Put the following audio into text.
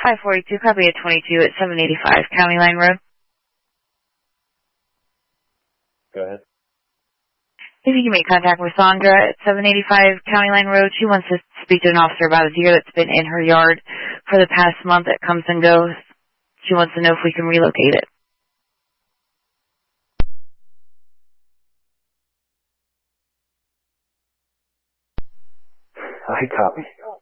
542, copy at 22 at 785 County Line Road. Go ahead. If you can make contact with Sandra at 785 County Line Road, she wants to speak to an officer about a deer that's been in her yard for the past month that comes and goes. She wants to know if we can relocate it. I copy.